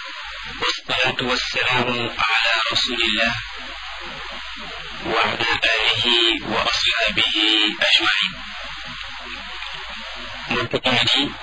والصلاة والسلام على رسول الله وعلى آله وأصحابه أجمعين.